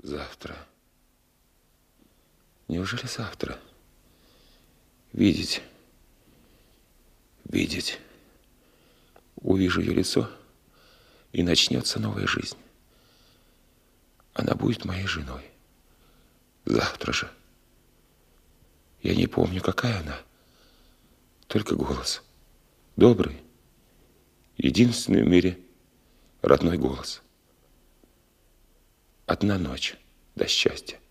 Завтра. Неужели завтра? Видеть. Видеть. Увижу ее лицо, и начнется новая жизнь. Она будет моей женой. Завтра же. Я не помню, какая она. Только голос. Добрый. Единственный в мире родной голос. Одна ночь до счастья.